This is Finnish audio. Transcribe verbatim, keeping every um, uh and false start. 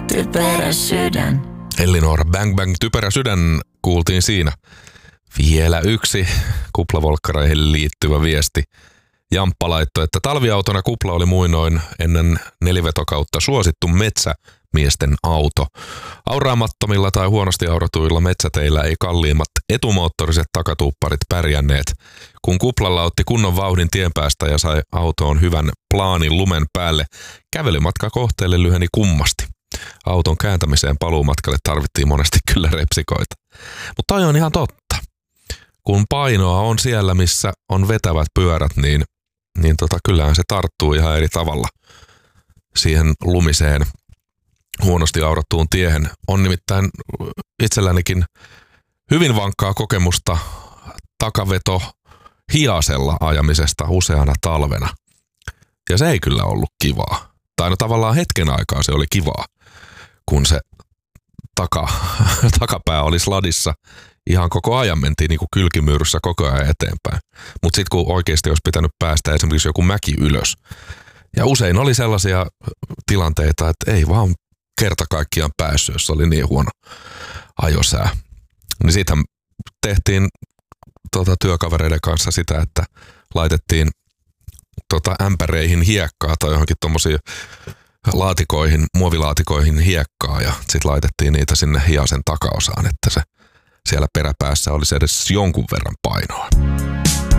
typerä sydän. Elinor Bang Bang typerä sydän kuultiin siinä. Vielä yksi kuplavolkkareihin liittyvä viesti. Jamppa laittoi, että talviautona kupla oli muinoin ennen nelivetokautta suosittu metsämiesten auto. Auraamattomilla tai huonosti auratuilla metsäteillä ei kalliimmat etumoottoriset takatuupparit pärjänneet. Kun kuplalla otti kunnon vauhdin tien päästä ja sai autoon hyvän plaanin lumen päälle, kävelymatka kohteelle lyheni kummasti. Auton kääntämiseen paluumatkalle tarvittiin monesti kyllä repsikoita. Mutta toi on ihan totta. Kun painoa on siellä, missä on vetävät pyörät, niin, niin tota, kyllähän se tarttuu ihan eri tavalla siihen lumiseen huonosti aurattuun tiehen. On nimittäin itsellänikin hyvin vankkaa kokemusta takaveto hiasella ajamisesta useana talvena. Ja se ei kyllä ollut kivaa. Tai no tavallaan hetken aikaa se oli kivaa, kun se taka, takapää oli sladissa. Ihan koko ajan mentiin niin kuin kylkimyyryssä koko ajan eteenpäin. Mutta sitten kun oikeasti olisi pitänyt päästä esimerkiksi joku mäki ylös. Ja usein oli sellaisia tilanteita, että ei vaan kerta kaikkiaan päässyt, jos oli niin huono ajosää. Niin siitähän tehtiin tota, työkavereiden kanssa sitä, että laitettiin tota, ämpäreihin hiekkaa tai johonkin tommosiin laatikoihin, muovilaatikoihin hiekkaa ja sitten laitettiin niitä sinne hiasen takaosaan, että se siellä peräpäässä olisi edes jonkun verran painoa.